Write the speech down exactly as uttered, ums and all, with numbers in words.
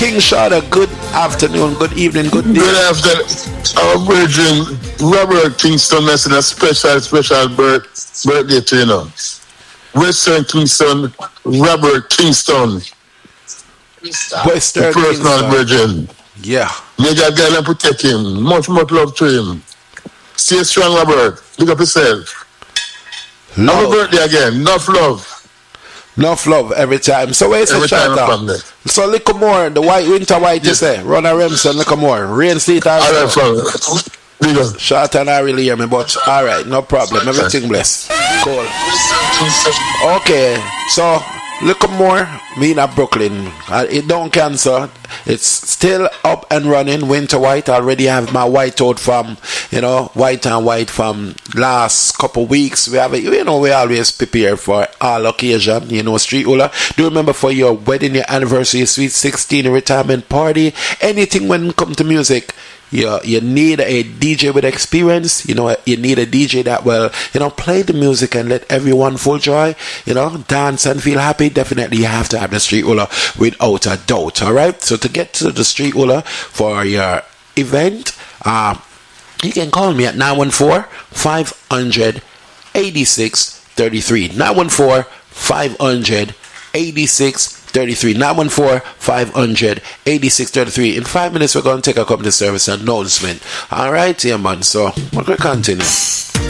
King Shada, good afternoon, good evening, good day. Good afternoon. Our virgin Robert Kingston has a special, special birth, birthday to you know. Western Kingston, Robert Kingston. Western personal Kingston. virgin. Yeah. May God guide and protect him. Much, much love to him. Stay strong, Robert. Look up yourself. Love. Have a birthday again. Enough love. Enough love every time. So where's the time shot? So little more. The white winter white, you say. Run a Remsen, little more. Rain sleet All right, also. fam. Short and I really hear me, but all right, no problem. Everything blessed. Cool. Okay, so look more. Me in Brooklyn. Uh, it don't cancel. It's still up and running. Winter white. I already have my white out from, you know, white and white from last couple weeks. We have, a, you know, we always prepare for all occasion. You know, street hula. Do remember for your wedding, your anniversary, sweet sixteen, retirement party, anything when it comes to music. You, you need a D J with experience. You know, you need a D J that will, you know, play the music and let everyone full joy, you know, dance and feel happy. Definitely you have to have the street hula without a doubt. All right. So to get to the street hula for your event, uh, you can call me at nine one four, five hundred, eighty-six thirty-three. nine one four, five hundred, eighty-six thirty-three. nine one four, five hundred, eighty-six thirty-three. In five minutes, we're going to take a company service announcement. All right, yeah, man. So, we're going to continue.